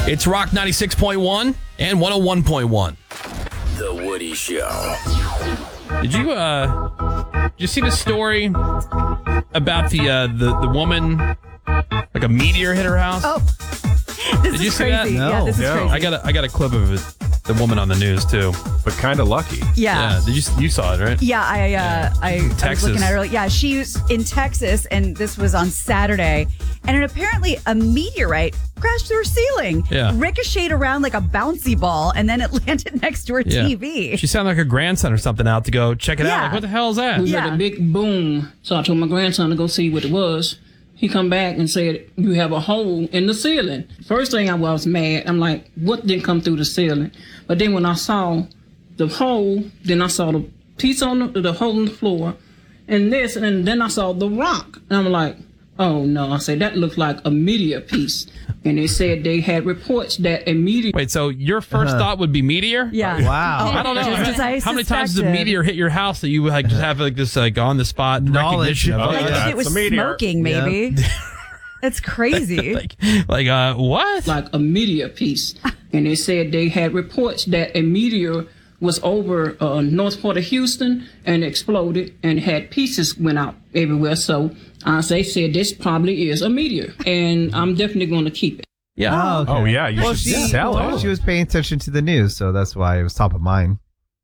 It's Rock 96.1 and 101.1. The Woody Show. Did you see the story about the woman, like a meteor hit her house? Oh, Did you see that? No. Yeah, this is crazy. I got a clip of it. The woman on the news too, but kind of lucky. Yeah. You saw it, right? Yeah, I was looking at her. Yeah, she's in Texas, and this was on Saturday. And apparently a meteorite crashed through her ceiling. Yeah. Ricocheted around like a bouncy ball, and then it landed next to her TV. She sounded like her grandson or something out to go check it out. Like, what the hell is that? We heard a big boom. So I told my grandson to go see what it was. He come back and said, you have a hole in the ceiling. First thing I was mad. I'm like, what didn't come through the ceiling? But then when I saw the hole, then I saw the piece on the hole in the floor and this, and then I saw the rock. And I'm like, oh no. I said, that looks like a meteor piece. And they said they had reports that a meteor... Wait, so your first thought would be meteor? Yeah. Wow. I don't know. Just as I How many times does a suspected. meteor hit your house that you like just have like this like on the spot recognition of Like if it was smoking, maybe. That's crazy. what? Like a meteor piece. And they said they had reports that a meteor was over north part of Houston and exploded and had pieces went out everywhere. So they said this probably is a meteor, and I'm definitely going to keep it. Yeah. Oh, okay. Oh, yeah. You should sell it. She was paying attention to the news, so that's why it was top of mind.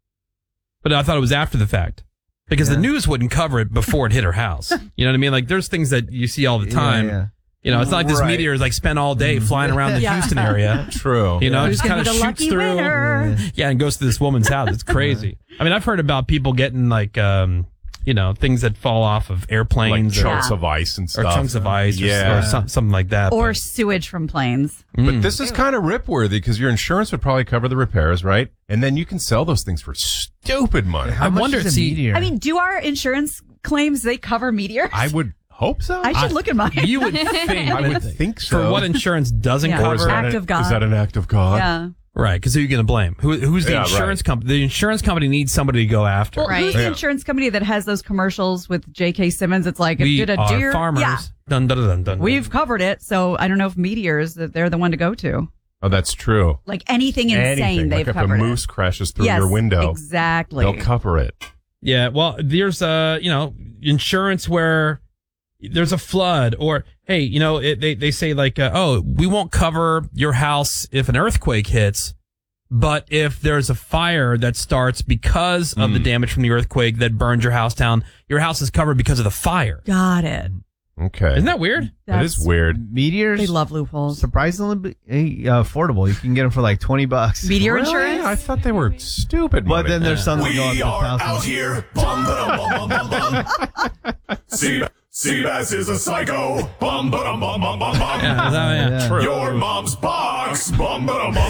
But I thought it was after the fact. Because the news wouldn't cover it before it hit her house. You know what I mean? Like, there's things that you see all the time. Yeah. You know, it's not like this meteor is like spent all day flying around the Houston area. True. You know, it Who's just kind gonna of be the shoots lucky through. winner? Yeah, and goes to this woman's house. It's crazy. I mean, I've heard about people getting like, you know, things that fall off of Like airplanes chunks of ice and or stuff. chunks of ice or something like that. Or sewage from planes. But this is kind of rip-worthy because your insurance would probably cover the repairs, right? And then you can sell those things for stupid money. How much is a meteor? I mean, do our insurance claims, they cover meteors? I would hope so. I should look at mine. You would think. I would think so. For what insurance doesn't Yeah. cover. Or is that, Act of God. is that an act of God? Yeah. Right, because who are you going to blame? Who's the Yeah, insurance right. company? The insurance company needs somebody to go after. Well, who's the insurance company that has those commercials with J.K. Simmons? It's like, We did a are deer... farmers. Yeah. Dun, dun, dun, dun, We've covered it, so I don't know if meteors, that they're the one to go to. Oh, that's true. Like anything insane, they've like if a covered moose it. crashes through Yes, your window, exactly. they'll cover it. Yeah, well, there's insurance where there's a flood, or hey, they say like, we won't cover your house if an earthquake hits, but if there's a fire that starts because of the damage from the earthquake that burned your house down, your house is covered because of the fire. Got it. Okay, Isn't that weird? That is weird. Meteors, They love loopholes. surprisingly affordable. You can get them for like $20. Meteor Really? insurance? I thought they were stupid. But money. then there's some that go up We to are out thousands. here. Bum, ba-dum, bum, bum, bum, bum. Seabass is a psycho. Bum, ba-dum, bum, bum, bum, bum. Yeah. True. Your mom's box. Bum, ba-dum, bum,